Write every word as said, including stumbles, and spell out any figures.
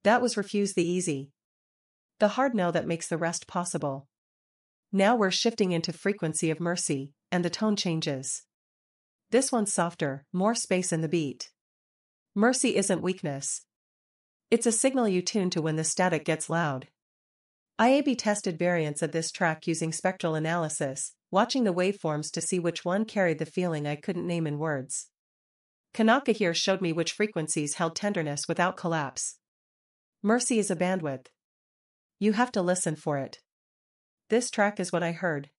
That was Refuse the Easy. The hard no that makes the rest possible. Now we're shifting into Frequency of Mercy, and the tone changes. This one's softer, more space in the beat. Mercy isn't weakness. It's a signal you tune to when the static gets loud. I A B tested variants of this track using spectral analysis, watching the waveforms to see which one carried the feeling I couldn't name in words. Kanaka here showed me which frequencies held tenderness without collapse. Mercy is a bandwidth. You have to listen for it. This track is what I heard.